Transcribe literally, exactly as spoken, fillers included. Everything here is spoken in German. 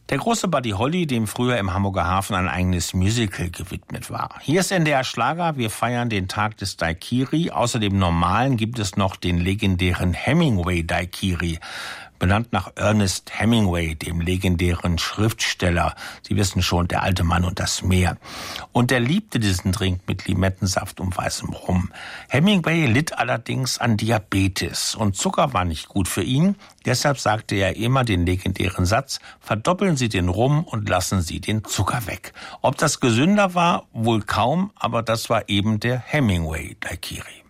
Der große Buddy Holly, dem früher im Hamburger Hafen ein eigenes Musical gewidmet war. Hier ist N D R Schlager, wir feiern den Tag des Daiquiri. Außer dem normalen gibt es noch den legendären Hemingway Daiquiri. Benannt nach Ernest Hemingway, dem legendären Schriftsteller. Sie wissen schon, der alte Mann und das Meer. Und er liebte diesen Drink mit Limettensaft und weißem Rum. Hemingway litt allerdings an Diabetes und Zucker war nicht gut für ihn. Deshalb sagte er immer den legendären Satz, verdoppeln Sie den Rum und lassen Sie den Zucker weg. Ob das gesünder war, wohl kaum, aber das war eben der Hemingway Daiquiri.